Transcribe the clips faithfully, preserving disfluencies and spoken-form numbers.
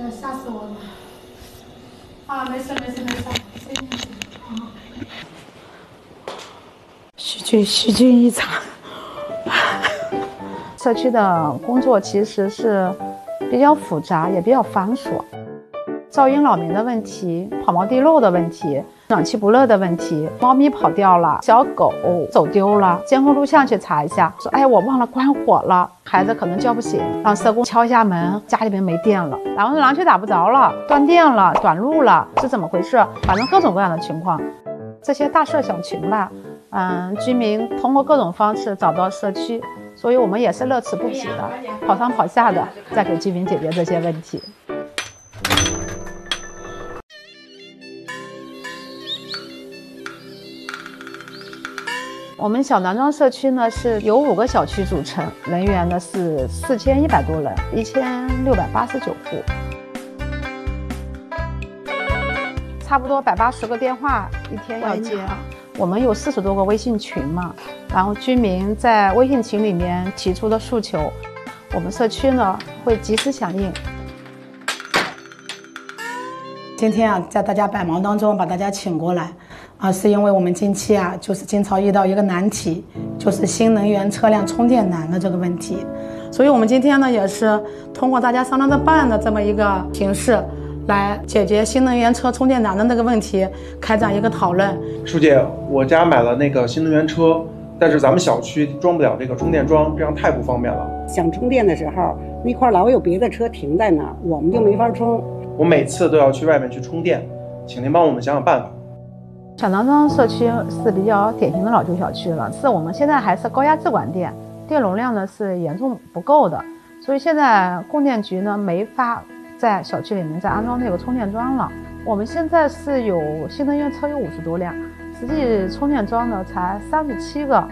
呀，吓死我了！啊，没事没事没事，谢谢你。啊， 虚惊虚惊一场。社区的工作其实是比较复杂，也比较繁琐。噪音扰民的问题，跑毛地漏的问题，暖气不热的问题，猫咪跑掉了，小狗走丢了，监控录像去查一下，说哎我忘了关火了，孩子可能叫不醒，让社工敲一下门，家里面没电了，然后狼穴打不着了，断电了，短路了，是怎么回事？反正各种各样的情况，这些大事小情吧，嗯，居民通过各种方式找到社区，所以我们也是乐此不疲的，跑上跑下的，在给居民解决这些问题。我们小南庄社区呢是由五个小区组成，人员呢是四千一百多人，一千六百八十九户，差不多百八十个电话一天要接。我们有四十多个微信群嘛，然后居民在微信群里面提出的诉求，我们社区呢会及时响应。 今天啊，在大家百忙当中把大家请过来。啊，是因为我们近期啊，就是经常遇到一个难题，就是新能源车辆充电难的这个问题，所以我们今天呢，也是通过大家商量着办的这么一个形式，来解决新能源车充电难的那个问题，开展一个讨论。 舒姐，我家买了那个新能源车，但是咱们小区装不了这个充电桩，这样太不方便了。 想充电的时候，那块老有别的车停在那儿，我们就没法充。 我每次都要去外面去充电，请您帮我们想想办法。 小南庄社区是比较典型的老旧小区了，是我们现在还是高压制管电，电容量呢是严重不够的，所以现在供电局呢没法在小区里面再安装这个充电桩了。我们现在是有新能源车有五十多辆，实际充电桩呢才三十七个。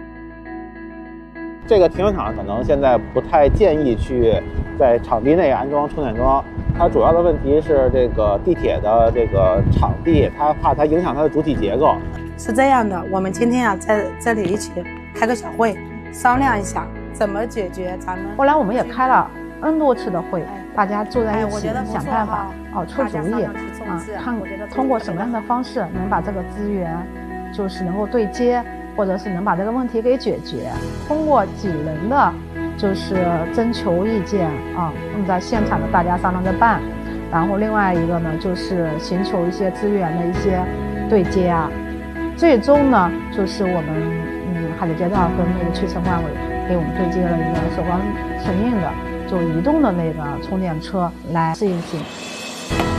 这个停车场可能现在不太建议去在场地内安装充电桩。它主要的问题是这个地铁的这个场地，它怕它影响它的主体结构。 是这样的，我们今天啊在这里一起开个小会，商量一下怎么解决咱们。 后来我们也开了 N 多次的会，大家坐在一起想办法，哦，出主意啊，看通过什么样的方式能把这个资源就是能够对接，或者是能把这个问题给解决。通过几轮的就是征求意见啊，我们在现场的大家商量着办，然后另外一个呢就是寻求一些资源的一些对接啊，最终呢就是我们嗯海里街道跟那个区城管委给我们对接了一个首钢承运的就移动的那个充电车来适应性。